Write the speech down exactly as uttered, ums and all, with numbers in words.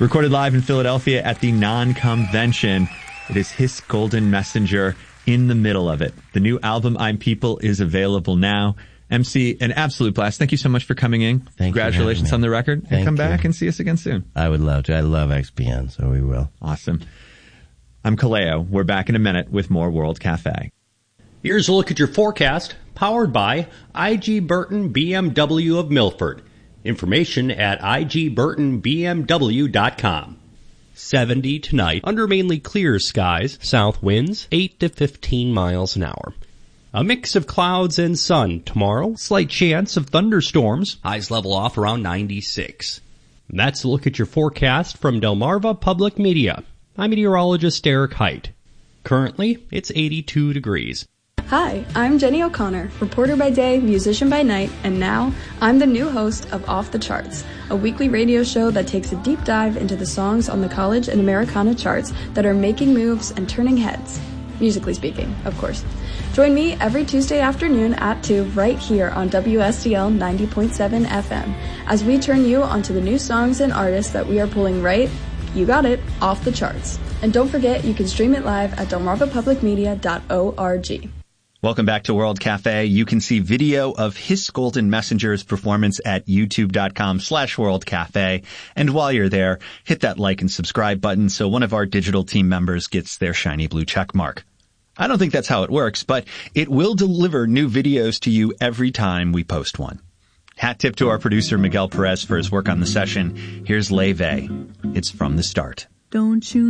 Recorded live in Philadelphia at the Non-Convention. It is His Golden Messenger in the middle of it. The new album, I'm People, is available now. M C, an absolute blast. Thank you so much for coming in. Thank Congratulations you on the record. Thank and come you. back and see us again soon. I would love to. I love X P N, so we will. Awesome. I'm Kaleo. We're back in a minute with more World Cafe. Here's a look at your forecast, powered by I G Burton B M W of Milford. Information at I G Burton B M W dot com. seventy tonight, under mainly clear skies, south winds eight to fifteen miles an hour. A mix of clouds and sun tomorrow, slight chance of thunderstorms, highs level off around ninety-six. That's a look at your forecast from Delmarva Public Media. I'm meteorologist Derek Height. Currently, it's eighty-two degrees. Hi, I'm Jenny O'Connor, reporter by day, musician by night, and now I'm the new host of Off the Charts, a weekly radio show that takes a deep dive into the songs on the college and Americana charts that are making moves and turning heads. Musically speaking, of course. Join me every Tuesday afternoon at two right here on W S D L ninety point seven F M as we turn you onto the new songs and artists that we are pulling right, you got it, off the charts. And don't forget, you can stream it live at delmarva public media dot org. Welcome back to World Cafe. You can see video of His Golden Messenger's performance at youtube.com slash World Cafe. And while you're there, hit that like and subscribe button so one of our digital team members gets their shiny blue check mark. I don't think that's how it works, but it will deliver new videos to you every time we post one. Hat tip to our producer Miguel Perez for his work on the session. Here's Leve. It's From the Start. Don't you